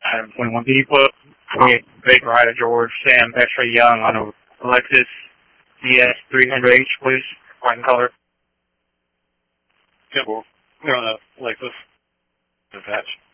Item 21. Can you put 28 Baker Ida George Sam X-Ray Young on a Lexus DS 300H, please? White in color. Yeah, we're on a Lexus. Attached.